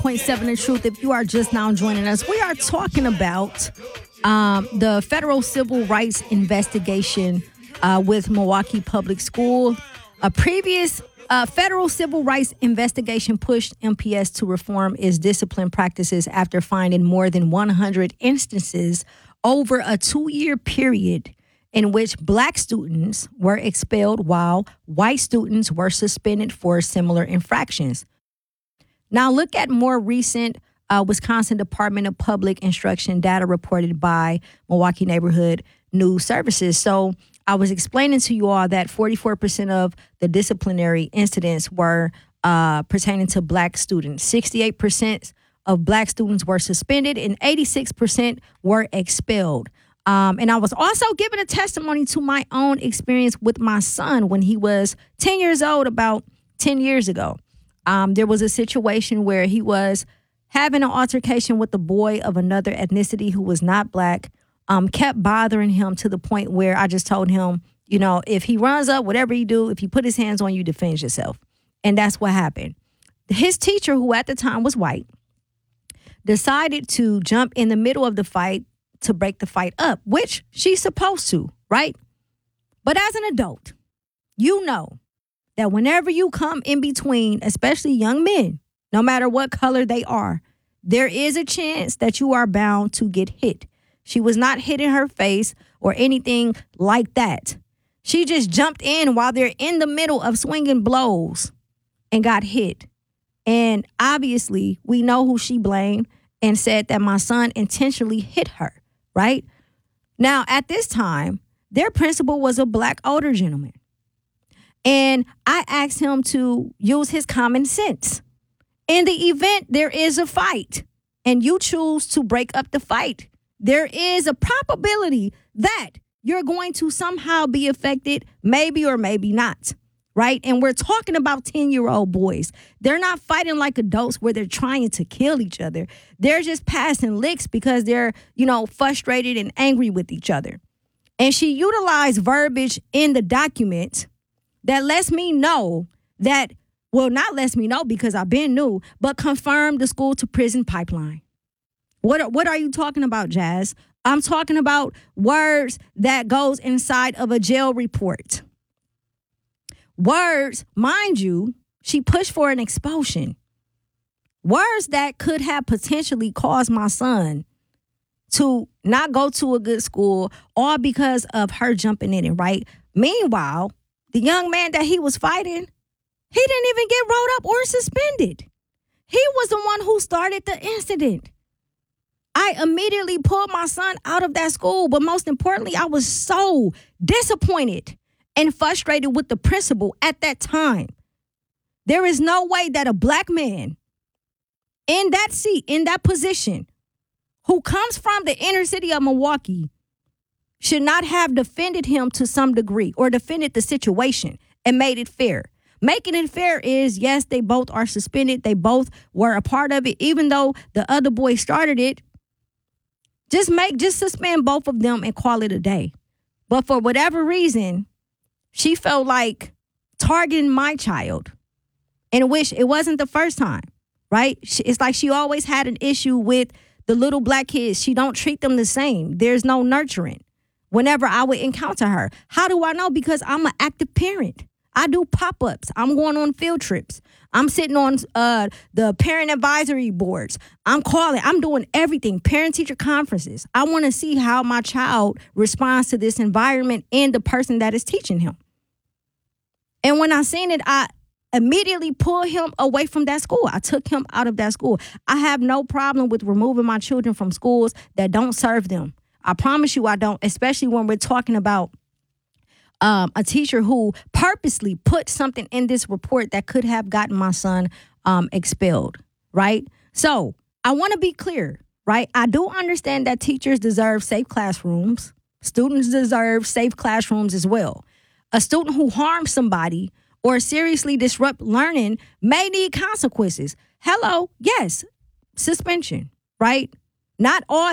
101.7 The Truth. If you are just now joining us, we are talking about the federal civil rights investigation with Milwaukee Public School. A previous federal civil rights investigation pushed MPS to reform its discipline practices after finding more than 100 instances over a 2-year period in which black students were expelled while white students were suspended for similar infractions. Now, look at more recent Wisconsin Department of Public Instruction data reported by Milwaukee Neighborhood News Services. So I was explaining to you all that 44% of the disciplinary incidents were pertaining to black students. 68% of black students were suspended and 86% were expelled. And I was also giving a testimony to my own experience with my son when he was 10 years old, about 10 years ago. There was a situation where he was having an altercation with a boy of another ethnicity who was not black, kept bothering him to the point where I just told him, you know, if he runs up, whatever you do, if he put his hands on you, defend yourself. And that's what happened. His teacher, who at the time was white, decided to jump in the middle of the fight to break the fight up, which she's supposed to, right? But as an adult, you know that whenever you come in between, especially young men, no matter what color they are, there is a chance that you are bound to get hit. She was not hit in her face or anything like that. She just jumped in while they're in the middle of swinging blows and got hit. And obviously, we know who she blamed and said that my son intentionally hit her, right? Now, at this time, their principal was a black older gentleman. And I asked him to use his common sense. In the event there is a fight and you choose to break up the fight, there is a probability that you're going to somehow be affected, maybe or maybe not, right? And we're talking about 10-year-old boys. They're not fighting like adults where they're trying to kill each other. They're just passing licks because they're, frustrated and angry with each other. And she utilized verbiage in the document that lets me know that, well, not lets me know because I've been new, but confirmed the school to prison pipeline. What are you talking about, Jazz? I'm talking about words that goes inside of a jail report. Words, mind you, she pushed for an expulsion. Words that could have potentially caused my son to not go to a good school, all because of her jumping in it, right? Meanwhile, the young man that he was fighting, he didn't even get rolled up or suspended. He was the one who started the incident. I immediately pulled my son out of that school, but most importantly, I was so disappointed and frustrated with the principal at that time. There is no way that a black man in that seat, in that position, who comes from the inner city of Milwaukee, should not have defended him to some degree or defended the situation and made it fair. Making it fair is, yes, they both are suspended. They both were a part of it, even though the other boy started it. Just suspend both of them and call it a day. But for whatever reason, she felt like targeting my child, in which it wasn't the first time, right? It's like she always had an issue with the little black kids. She don't treat them the same. There's no nurturing whenever I would encounter her. How do I know? Because I'm an active parent. I do pop-ups. I'm going on field trips. I'm sitting on the parent advisory boards. I'm calling. I'm doing everything. Parent-teacher conferences. I want to see how my child responds to this environment and the person that is teaching him. And when I seen it, I immediately pulled him away from that school. I took him out of that school. I have no problem with removing my children from schools that don't serve them. I promise you I don't, especially when we're talking about a teacher who purposely put something in this report that could have gotten my son expelled, right? So I want to be clear, right? I do understand that teachers deserve safe classrooms. Students deserve safe classrooms as well. A student who harms somebody or seriously disrupt learning may need consequences. Hello, yes, suspension, right? Not all